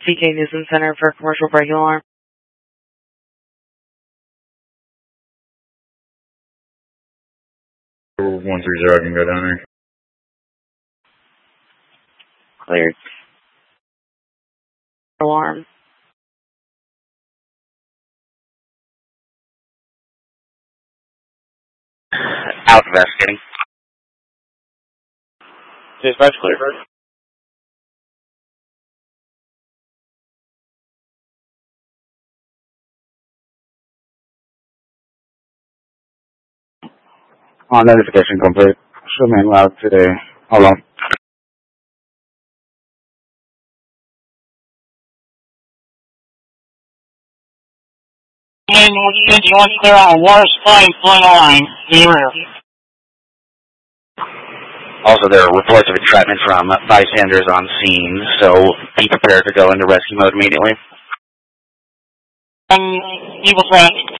TK Newsom Center for Commercial Break Alarm. 130, I can go down there. Cleared. Alarm. Out investigating. Dispatch clear. Notification complete. Show me loud today. Hold on. And you want to clear on a water supply and flood line in the rear. Also, there are reports of entrapment from bystanders on scene, so be prepared to go into rescue mode immediately. Evil threat.